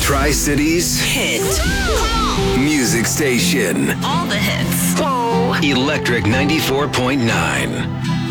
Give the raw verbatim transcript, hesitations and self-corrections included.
Tri-Cities Hit. Music Station. All the hits. Electric ninety-four point nine.